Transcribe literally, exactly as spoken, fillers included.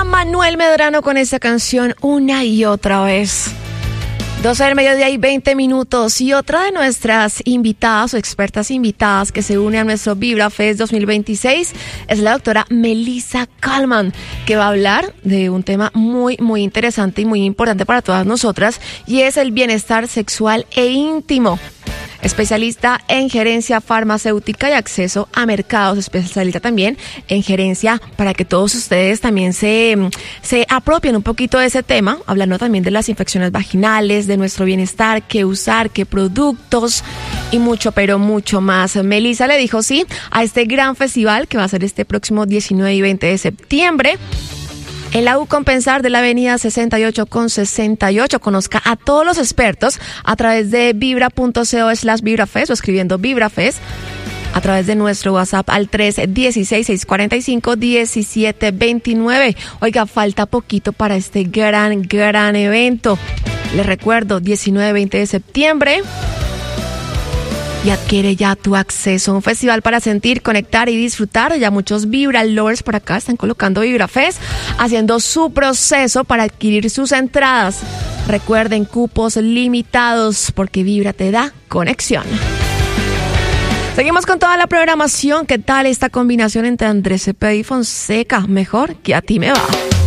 era Manuel Medrano con esta canción Una y Otra Vez. doce del mediodía y veinte minutos. Y otra de nuestras invitadas o expertas invitadas que se une a nuestro Vibra Fest dos mil veintiséis es la doctora Melissa Kalman, que va a hablar de un tema muy, muy interesante y muy importante para todas nosotras, y es el bienestar sexual e íntimo. Especialista en gerencia farmacéutica y acceso a mercados, especialista también en gerencia para que todos ustedes también se, se apropien un poquito de ese tema, hablando también de las infecciones vaginales, de nuestro bienestar, qué usar, qué productos y mucho, pero mucho más. Melissa le dijo sí a este gran festival que va a ser este próximo diecinueve y veinte de septiembre. En la U Compensar de la avenida sesenta y ocho con sesenta y ocho. Conozca a todos los expertos a través de vibra.co slash vibrafest o escribiendo vibrafest a través de nuestro WhatsApp al tres uno seis, seis cuatro cinco, uno siete dos nueve. Oiga, falta poquito para este gran, gran evento. Les recuerdo, diecinueve y veinte de septiembre. Y adquiere ya tu acceso a un festival para sentir, conectar y disfrutar. Ya muchos Vibra Lovers por acá están colocando VibraFest, haciendo su proceso para adquirir sus entradas. Recuerden, cupos limitados, porque Vibra te da conexión. Seguimos con toda la programación. ¿Qué tal esta combinación entre Andrés Cepeda y Fonseca? Mejor que a ti me va.